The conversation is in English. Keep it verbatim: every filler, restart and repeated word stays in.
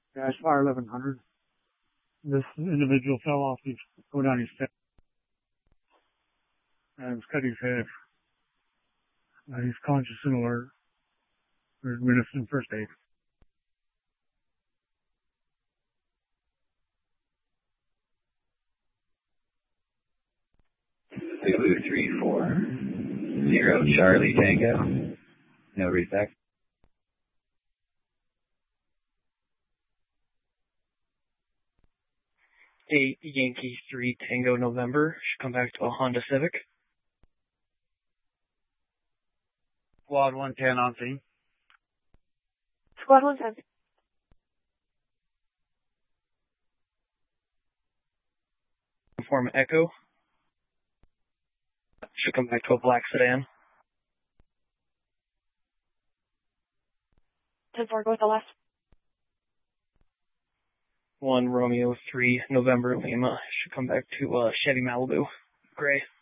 Dash fire eleven hundred. This individual fell off his, go down his step, and was cut his head. Uh, he's conscious and alert. We're administering first aid. Zulu three four zero Charlie Tango. No respect. eight Yankee three Tango November. Should come back to a Honda Civic. Squad one ten on scene. Squad one ten. Form Echo. Should come back to a black sedan. ten four, go with the last. one Romeo three November Lima. Should come back to uh, Chevy Malibu. Gray.